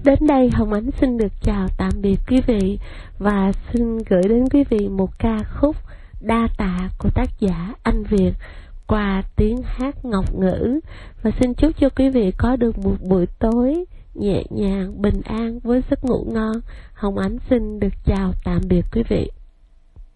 Đến đây Hồng Ánh xin được chào tạm biệt quý vị và xin gửi đến quý vị một ca khúc Đa Tạ của tác giả Anh Việt qua tiếng hát Ngọc Ngữ. Và xin chúc cho quý vị có được một buổi tối nhẹ nhàng, bình an với giấc ngủ ngon. Hồng Ánh xin được chào tạm biệt quý vị.